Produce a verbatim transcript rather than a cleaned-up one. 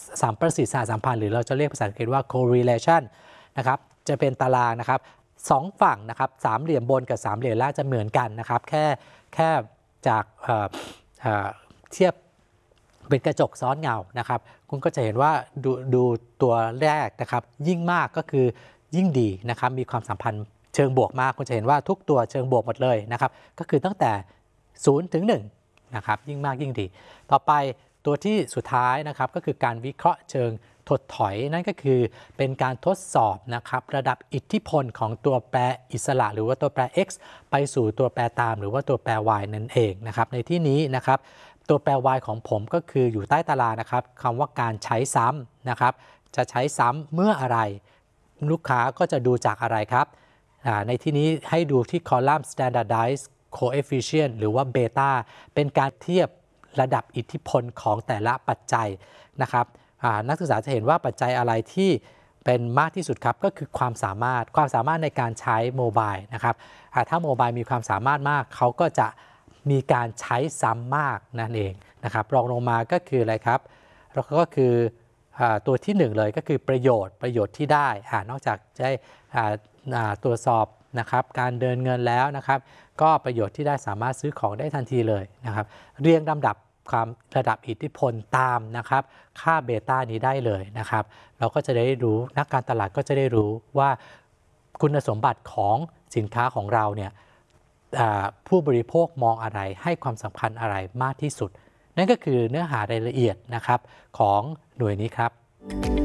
สัมประสิทธิ์สหสัมพันธ์หรือเราจะเรียกภาษาอังกฤษว่า correlation นะครับจะเป็นตารางนะครับสองฝั่งนะครับสามเหลี่ยมบนกับสามเหลี่ยมล่างจะเหมือนกันนะครับแค่แค่จากเอ่อเอ่อเทียบเป็นกระจกซ้อนเงานะครับคุณก็จะเห็นว่าดูดูตัวแรกนะครับยิ่งมากก็คือยิ่งดีนะครับมีความสัมพันธ์เชิงบวกมากคุณจะเห็นว่าทุกตัวเชิงบวกหมดเลยนะครับก็คือตั้งแต่ศูนย์ถึงหนึ่งนะครับยิ่งมากยิ่งดีต่อไปตัวที่สุดท้ายนะครับก็คือการวิเคราะห์เชิงถดถอยนั่นก็คือเป็นการทดสอบนะครับระดับอิทธิพลของตัวแปรอิสระหรือว่าตัวแปร x ไปสู่ตัวแปรตามหรือว่าตัวแปร y นั่นเองนะครับในที่นี้นะครับตัวแปร y ของผมก็คืออยู่ใต้ตารางนะครับคำว่าการใช้ซ้ำนะครับจะใช้ซ้ำเมื่ออะไรลูกค้าก็จะดูจากอะไรครับในที่นี้ให้ดูที่คอลัมน์ standardized coefficient หรือว่าเบต้าเป็นการเทียบระดับอิทธิพลของแต่ละปัจจัยนะครับนักศึกษาจะเห็นว่าปัจจัยอะไรที่เป็นมากที่สุดครับก็คือความสามารถความสามารถในการใช้โมบายนะครับถ้าโมบายมีความสามารถมากเขาก็จะมีการใช้ซ้ำมากนั่นเองนะครับรองลงมาก็คืออะไรครับแล้วก็คือตัวที่หนึ่งเลยก็คือประโยชน์ประโยชน์ที่ได้นอกจากได้ตรวจสอบนะครับการเดินเงินแล้วนะครับก็ประโยชน์ที่ได้สามารถซื้อของได้ทันทีเลยนะครับเรียงลำดับความระดับอิทธิพลตามนะครับค่าเบต้านี้ได้เลยนะครับเราก็จะได้รู้นักการตลาดก็จะได้รู้ว่าคุณสมบัติของสินค้าของเราเนี่ยผู้บริโภคมองอะไรให้ความสำคัญอะไรมากที่สุดนั่นก็คือเนื้อหารายละเอียดนะครับของหน่วยนี้ครับ